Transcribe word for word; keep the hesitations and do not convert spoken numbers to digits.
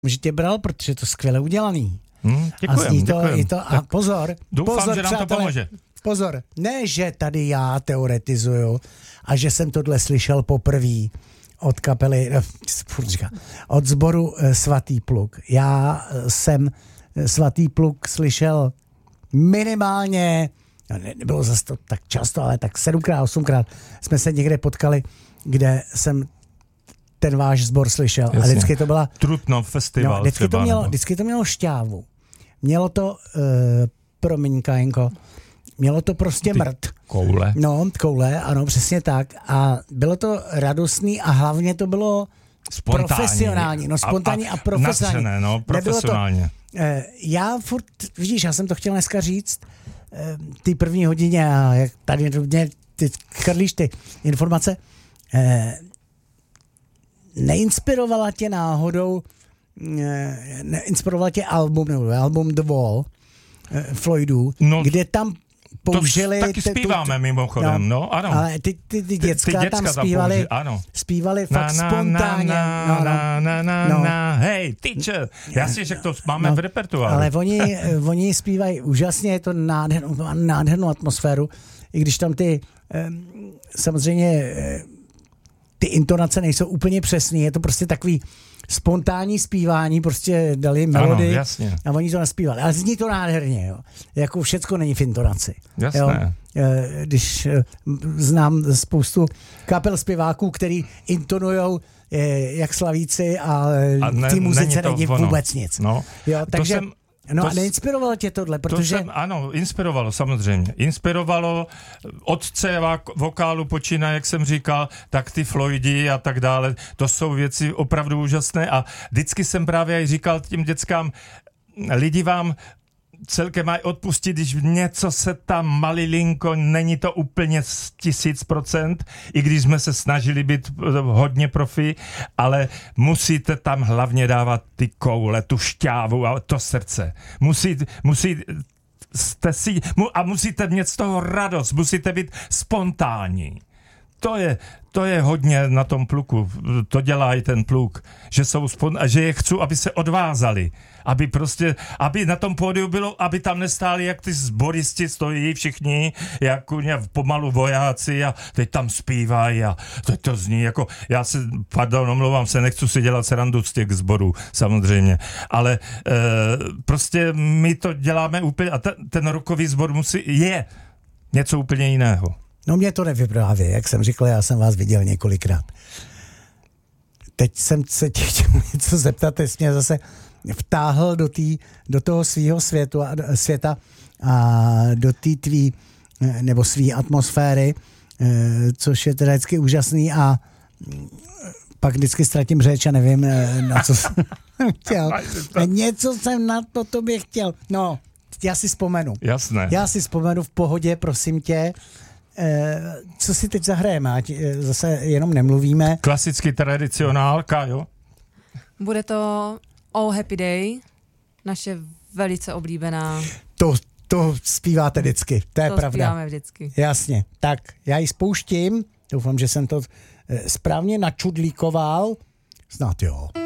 že tě bral, protože je to skvěle udělaný. Hmm, děkujem, a zní to, děkujem. I to, a pozor, doufám, pozor, že nám přátelé, to pomůže. Pozor, ne, že tady já teoretizuju a že jsem tohle slyšel poprvé od kapely, furt říká, od sboru Svatý pluk. Já jsem Svatý pluk slyšel minimálně, nebylo zase to tak často, ale tak sedmkrát, osmkrát jsme se někde potkali, kde jsem ten váš sbor slyšel. Jasně. A vždycky to byla... Trutnov festival. No, vždycky, třeba, to mělo, nebo... vždycky to mělo šťávu. Mělo to, uh, promiň, Kajenko, mělo to prostě Ty mrt. Koule. No, koule, ano, přesně tak. A bylo to radostný a hlavně to bylo spontánní. Profesionální. No, spontánní a, a, a profesionální. Nadřené, no, profesionálně. To, uh, já furt, vidíš, já jsem to chtěl dneska říct, uh, ty první hodině a jak tady mě ty chrlíš ty informace, uh, neinspirovala tě náhodou, neinspirovala tě album, nebo album The Wall Floydů, no, kde tam použili... To taky zpíváme tu, mimochodem, no, no ano. Ale ty, ty, ty, děcka, ty děcka tam zpívali, tam ano. zpívali fakt na, spontánně. Na, na, no, no. na, na, na, no. na, hej, teacher, já si že to máme no, v repertoáru. Ale oni, oni zpívají úžasně, je to nádhernou, nádhernou atmosféru, i když tam ty, samozřejmě, ty intonace nejsou úplně přesný, je to prostě takový spontánní zpívání, prostě dali melodii a oni to naspívali. Ale zní to nádherně, jo. Jako všecko není v intonaci. Jasné. Jo. Když znám spoustu kapel zpěváků, který intonujou jak slavíci a, a ne, v té muzice není vůbec nic. No. Jo, takže... Jsem... No to a neinspirovalo tě tohle, protože... To jsem, ano, inspirovalo samozřejmě. Inspirovalo otce vokálu počínaje, jak jsem říkal, tak ty Floydy a tak dále. To jsou věci opravdu úžasné a vždycky jsem právě říkal těm dětskám, lidi vám celkem mají odpustit, když něco se tam malilinko, není to úplně tisíc procent, i když jsme se snažili být hodně profi, ale musíte tam hlavně dávat ty koule, tu šťávu a to srdce. Musí, musí, jste si, a musíte mít z toho radost, musíte být spontánní. To je, to je hodně na tom pluku, to dělá i ten pluk, že jsou spon- že je chci, aby se odvázali, aby prostě, aby na tom pódiu bylo, aby tam nestáli, jak ty sboristi stojí všichni, jako pomalu vojáci a teď tam zpívají a teď to zní jako, já se, pardon, omlouvám se, nechci si dělat srandu z těch sborů, samozřejmě, ale e, prostě my to děláme úplně, a ten, ten rockový sbor musí, je něco úplně jiného. No mě to nevypráví, jak jsem říkal, já jsem vás viděl několikrát. Teď jsem se tě chtěl něco zeptat, teď mě zase vtáhl do, tý, do toho svýho světu, světa a do té tvý, nebo svý atmosféry, což je teda vždycky úžasný a pak vždycky ztratím řeč a nevím, na co jsem chtěl. Něco jsem na to tobě chtěl. No, já si vzpomenu. Jasné. Já si vzpomenu v pohodě, prosím tě. Eh, co si teď zahrajeme, ať zase jenom nemluvíme. Klasický tradicionálka, jo? Bude to Oh Happy Day, naše velice oblíbená. To, to zpíváte vždycky, to je to pravda. To zpíváme vždycky. Jasně, tak já ji spouštím, doufám, že jsem to eh, správně načudlíkoval, snad jo.